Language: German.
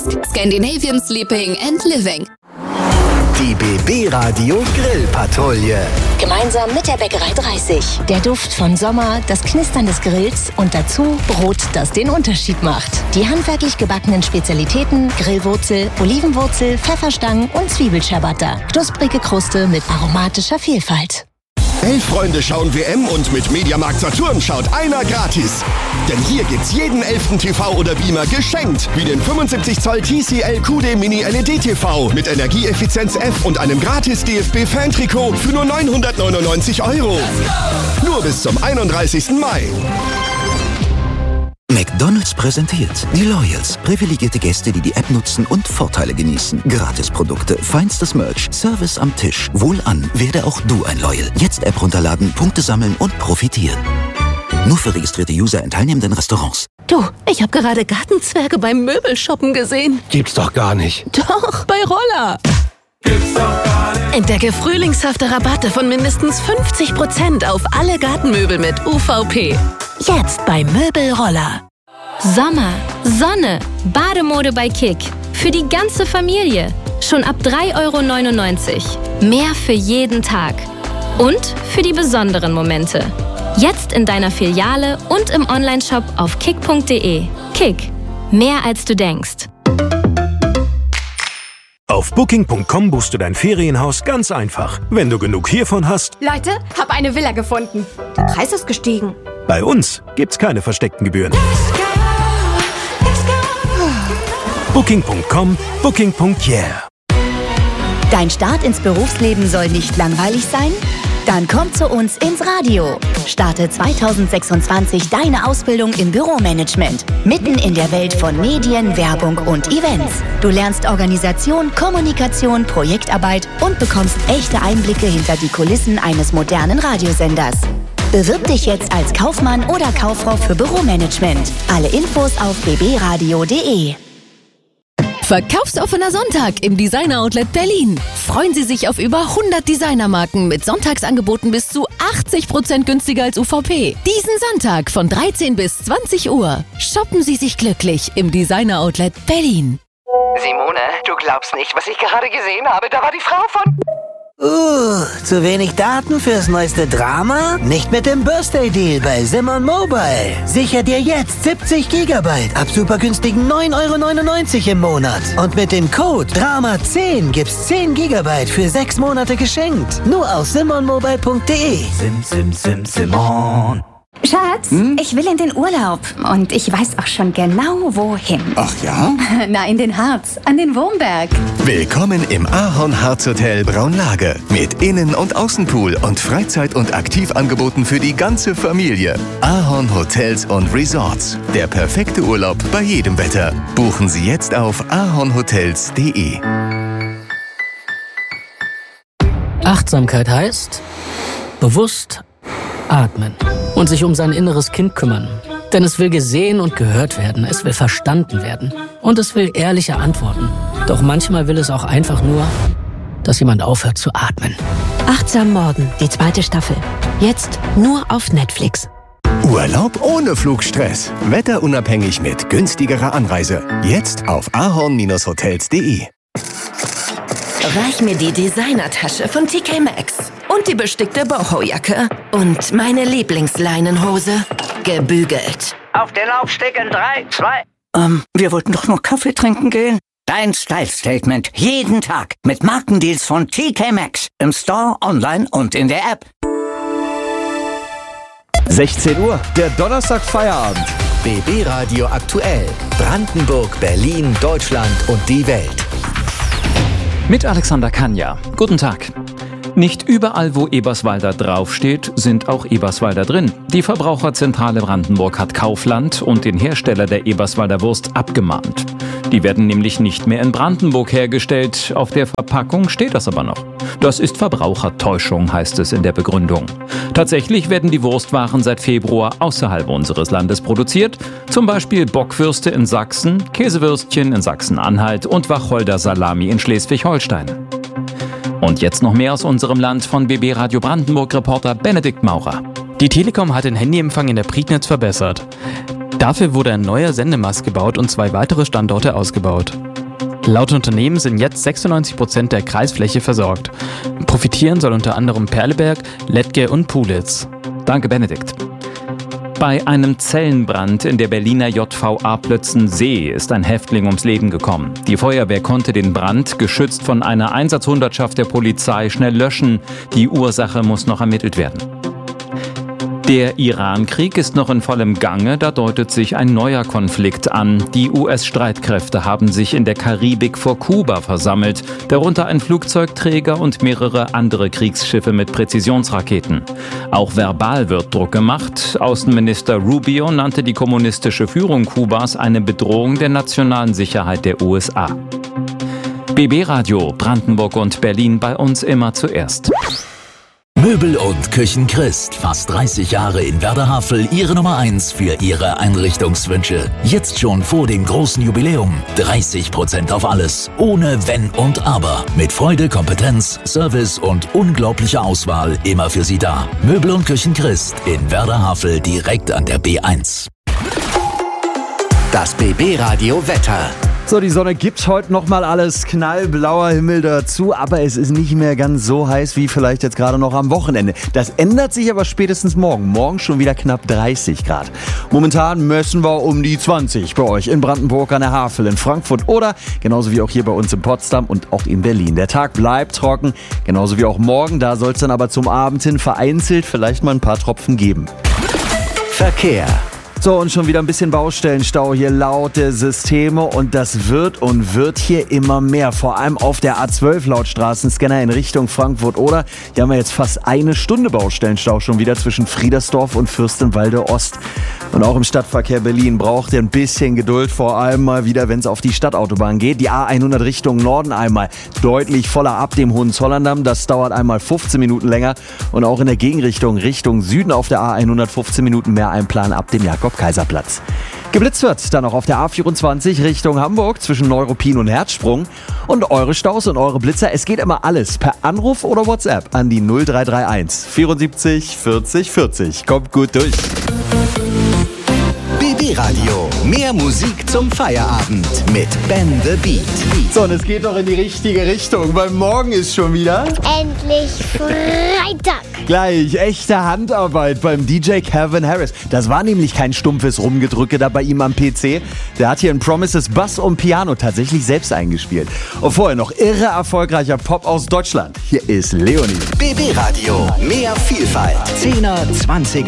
ist Scandinavian Sleeping and Living. Die BB Radio Grillpatrouille. Gemeinsam mit der Bäckerei 30. Der Duft von Sommer, das Knistern des Grills und dazu Brot, das den Unterschied macht. Die handwerklich gebackenen Spezialitäten, Grillwurzel, Olivenwurzel, Pfefferstangen und Zwiebelciabatta. Knusprige Kruste mit aromatischer Vielfalt. 11 Freunde schauen WM und mit Mediamarkt Saturn schaut einer gratis. Denn hier gibt's jeden 11. TV oder Beamer geschenkt. Wie den 75 Zoll TCL QD Mini LED TV mit Energieeffizienz F und einem gratis DFB-Fan-Trikot für nur 999 €. Nur bis zum 31. Mai. McDonald's präsentiert die Loyals. Privilegierte Gäste, die die App nutzen und Vorteile genießen. Gratisprodukte, feinstes Merch, Service am Tisch. Wohlan, werde auch du ein Loyal. Jetzt App runterladen, Punkte sammeln und profitieren. Nur für registrierte User in teilnehmenden Restaurants. Du, ich habe gerade Gartenzwerge beim Möbelshoppen gesehen. Gibt's doch gar nicht. Doch, bei Roller. Gibt's doch gar nicht. Entdecke frühlingshafte Rabatte von mindestens 50% auf alle Gartenmöbel mit UVP. Jetzt bei Möbelroller. Sommer, Sonne, Bademode bei Kick. Für die ganze Familie. Schon ab 3,99 €. Mehr für jeden Tag. Und für die besonderen Momente. Jetzt in deiner Filiale und im Onlineshop auf kick.de. Kick. Mehr als du denkst. Auf Booking.com buchst du dein Ferienhaus ganz einfach. Wenn du genug hiervon hast... Leute, hab eine Villa gefunden. Der Preis ist gestiegen. Bei uns gibt's keine versteckten Gebühren. Booking.com, Booking.yeah. Dein Start ins Berufsleben soll nicht langweilig sein? Dann komm zu uns ins Radio. Starte 2026 deine Ausbildung im Büromanagement. Mitten in der Welt von Medien, Werbung und Events. Du lernst Organisation, Kommunikation, Projektarbeit und bekommst echte Einblicke hinter die Kulissen eines modernen Radiosenders. Bewirb dich jetzt als Kaufmann oder Kauffrau für Büromanagement. Alle Infos auf bbradio.de. Verkaufsoffener Sonntag im Designer Outlet Berlin. Freuen Sie sich auf über 100 Designermarken mit Sonntagsangeboten bis zu 80% günstiger als UVP. Diesen Sonntag von 13 bis 20 Uhr. Shoppen Sie sich glücklich im Designer Outlet Berlin. Simone, du glaubst nicht, was ich gerade gesehen habe. Da war die Frau von... Zu wenig Daten fürs neueste Drama? Nicht mit dem Birthday Deal bei Simon Mobile. Sicher dir jetzt 70 GB ab super günstigen 9,99 € im Monat. Und mit dem Code DRAMA10 gibt's 10 GB für 6 Monate geschenkt. Nur auf simonmobile.de. Simon. Schatz, ich will in den Urlaub und ich weiß auch schon genau, wohin. Ach ja? Na, in den Harz, an den Wurmberg. Willkommen im Ahorn Harz Hotel Braunlage. Mit Innen- und Außenpool und Freizeit- und Aktivangeboten für die ganze Familie. Ahorn Hotels und Resorts. Der perfekte Urlaub bei jedem Wetter. Buchen Sie jetzt auf ahornhotels.de. Achtsamkeit heißt bewusst atmen und sich um sein inneres Kind kümmern. Denn es will gesehen und gehört werden, es will verstanden werden und es will ehrliche Antworten. Doch manchmal will es auch einfach nur, dass jemand aufhört zu atmen. Achtsam Morden, die 2. Staffel. Jetzt nur auf Netflix. Urlaub ohne Flugstress. Wetterunabhängig mit günstigerer Anreise. Jetzt auf ahorn-hotels.de. Reich mir die Designertasche von TK Maxx und die bestickte Boho-Jacke und meine Lieblingsleinenhose, gebügelt. Auf den Laufsteg in 3, 2... Wir wollten doch noch Kaffee trinken gehen. Dein Style-Statement jeden Tag mit Markendeals von TK Maxx. Im Store, online und in der App. 16 Uhr, der Donnerstag-Feierabend. BB Radio aktuell. Brandenburg, Berlin, Deutschland und die Welt. Mit Alexander Kanja. Guten Tag. Nicht überall, wo Eberswalder draufsteht, sind auch Eberswalder drin. Die Verbraucherzentrale Brandenburg hat Kaufland und den Hersteller der Eberswalder Wurst abgemahnt. Die werden nämlich nicht mehr in Brandenburg hergestellt. Auf der Verpackung steht das aber noch. Das ist Verbrauchertäuschung, heißt es in der Begründung. Tatsächlich werden die Wurstwaren seit Februar außerhalb unseres Landes produziert. Zum Beispiel Bockwürste in Sachsen, Käsewürstchen in Sachsen-Anhalt und Wacholder Salami in Schleswig-Holstein. Und jetzt noch mehr aus unserem Land von BB Radio Brandenburg-Reporter Benedikt Maurer. Die Telekom hat den Handyempfang in der Prignitz verbessert. Dafür wurde ein neuer Sendemast gebaut und 2 weitere Standorte ausgebaut. Laut Unternehmen sind jetzt 96% der Kreisfläche versorgt. Profitieren soll unter anderem Perleberg, Lettke und Pulitz. Danke, Benedikt. Bei einem Zellenbrand in der Berliner JVA Plötzensee ist ein Häftling ums Leben gekommen. Die Feuerwehr konnte den Brand, geschützt von einer Einsatzhundertschaft der Polizei, schnell löschen. Die Ursache muss noch ermittelt werden. Der Iran-Krieg ist noch in vollem Gange, da deutet sich ein neuer Konflikt an. Die US-Streitkräfte haben sich in der Karibik vor Kuba versammelt, darunter ein Flugzeugträger und mehrere andere Kriegsschiffe mit Präzisionsraketen. Auch verbal wird Druck gemacht. Außenminister Rubio nannte die kommunistische Führung Kubas eine Bedrohung der nationalen Sicherheit der USA. BB Radio, Brandenburg und Berlin, bei uns immer zuerst. Möbel und Küchen Christ. Fast 30 Jahre in Werder-Havel, Ihre Nummer 1 für Ihre Einrichtungswünsche. Jetzt schon vor dem großen Jubiläum. 30% auf alles. Ohne Wenn und Aber. Mit Freude, Kompetenz, Service und unglaublicher Auswahl immer für Sie da. Möbel und Küchen Christ in Werder-Havel, direkt an der B1. Das BB-Radio Wetter. So, die Sonne gibt heute nochmal alles, knallblauer Himmel dazu, aber es ist nicht mehr ganz so heiß wie vielleicht jetzt gerade noch am Wochenende. Das ändert sich aber spätestens morgen. Morgen schon wieder knapp 30 Grad. Momentan messen wir um die 20 bei euch in Brandenburg an der Havel, in Frankfurt oder genauso wie auch hier bei uns in Potsdam und auch in Berlin. Der Tag bleibt trocken, genauso wie auch morgen. Da soll es dann aber zum Abend hin vereinzelt vielleicht mal ein paar Tropfen geben. Verkehr. So, und schon wieder ein bisschen Baustellenstau hier, laute Systeme und das wird hier immer mehr. Vor allem auf der A12 laut Straßenscanner in Richtung Frankfurt oder. Hier haben wir jetzt fast 1 Stunde Baustellenstau schon wieder zwischen Friedersdorf und Fürstenwalde Ost. Und auch im Stadtverkehr Berlin braucht ihr ein bisschen Geduld, vor allem mal wieder, wenn es auf die Stadtautobahn geht. Die A100 Richtung Norden einmal deutlich voller ab dem Hohenzollerndamm. Das dauert einmal 15 Minuten länger. Und auch in der Gegenrichtung, Richtung Süden auf der A100 15 Minuten mehr einplanen ab dem Jakob-Kaiser-Platz. Geblitzt wird dann auch auf der A24 Richtung Hamburg zwischen Neuruppin und Herzsprung. Und eure Staus und eure Blitzer, es geht immer alles per Anruf oder WhatsApp an die 0331 74 40 40. Kommt gut durch. BB Radio. Mehr Musik zum Feierabend mit Ben the Beat. So, und es geht doch in die richtige Richtung, weil morgen ist schon wieder endlich Freitag. Gleich echte Handarbeit beim DJ Calvin Harris. Das war nämlich kein stumpfes Rumgedrücke da bei ihm am PC. Der hat hier in Promises Bass und Piano tatsächlich selbst eingespielt. Und vorher noch irre erfolgreicher Pop aus Deutschland. Hier ist Leonie. BB Radio. Mehr Vielfalt. 10er, 20er.